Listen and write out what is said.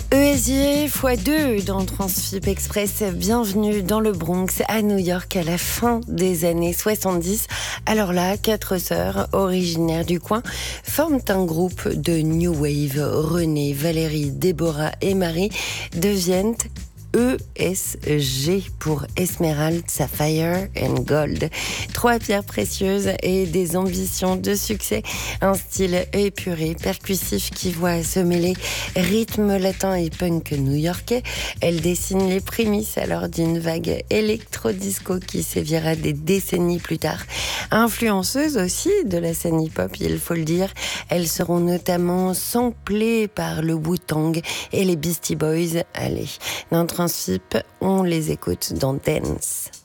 ESG x2 dans Transfip Express. Bienvenue dans le Bronx, à New York, à la fin des années 70. Alors là, 4 sœurs originaires du coin forment un groupe de New Wave. Renée, Valérie, Déborah et Marie deviennent ESG pour Emerald, Sapphire and Gold. 3 pierres précieuses et des ambitions de succès. Un style épuré, percussif qui voit se mêler rythme latin et punk new-yorkais. Elle dessine les prémices alors d'une vague électro-disco qui sévira des décennies plus tard. Influenceuse aussi de la scène hip-hop, il faut le dire. Elles seront notamment samplées par le Wu-Tang et les Beastie Boys. Allez, dans Transfip, on les écoute dans Dance.